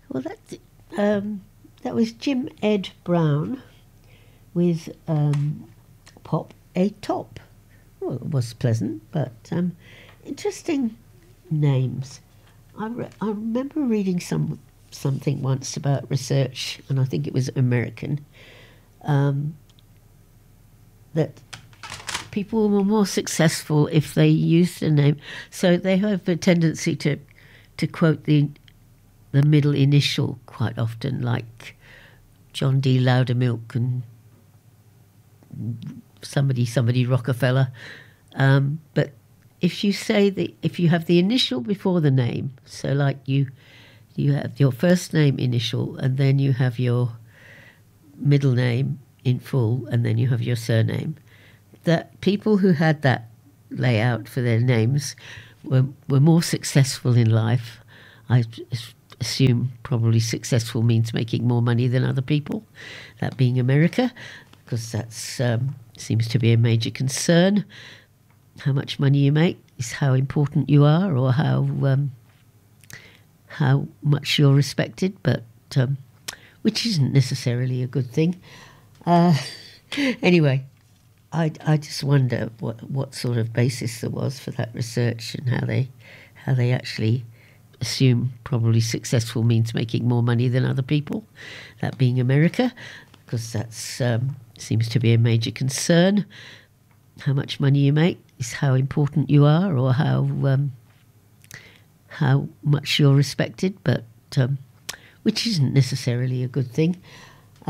Well, that was Jim Ed Brown with Pop a Top. Well, it was pleasant, but interesting names. I remember reading something once about research, and I think it was American, that people were more successful if they used a name. So they have a tendency to quote the middle initial quite often, like John D. Loudermilk and somebody Rockefeller. But if you if you have the initial before the name, so like you have your first name initial, and then you have your middle name in full, and then you have your surname, that people who had that layout for their names were more successful in life. I assume probably successful means making more money than other people, that being America, because that's seems to be a major concern. How much money you make is how important you are, or how much you're respected, but which isn't necessarily a good thing. Anyway, I just wonder what sort of basis there was for that research, and how they actually assume probably successful means making more money than other people, that being America, because that's seems to be a major concern. How much money you make is how important you are, or how much you're respected, but which isn't necessarily a good thing.